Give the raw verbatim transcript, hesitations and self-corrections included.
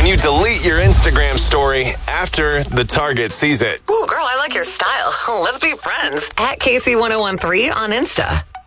you delete your Instagram story after the target sees it. Ooh, girl, I like your style. Let's be friends. At K C ten thirteen on Insta.